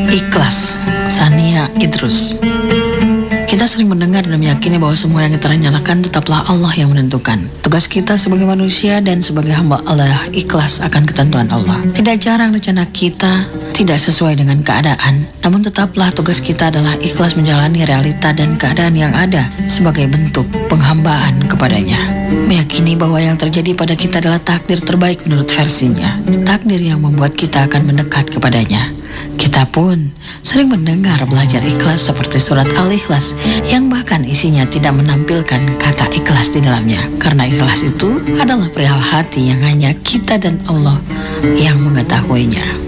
Ikhlas, Sania Idrus. Kita sering mendengar dan meyakini bahwa semua yang kita rencanakan tetaplah Allah yang menentukan. Tugas kita sebagai manusia dan sebagai hamba Allah ikhlas akan ketentuan Allah. Tidak jarang rencana kita tidak sesuai dengan keadaan, namun tetaplah tugas kita adalah ikhlas menjalani realita dan keadaan yang ada sebagai bentuk penghambaan kepadanya. Meyakini bahwa yang terjadi pada kita adalah takdir terbaik menurut versinya. Takdir yang membuat kita akan mendekat kepadanya. Kita pun sering mendengar belajar ikhlas seperti surat Al-Ikhlas yang bahkan isinya tidak menampilkan kata ikhlas di dalamnya. Karena ikhlas itu adalah perihal hati yang hanya kita dan Allah yang mengetahuinya.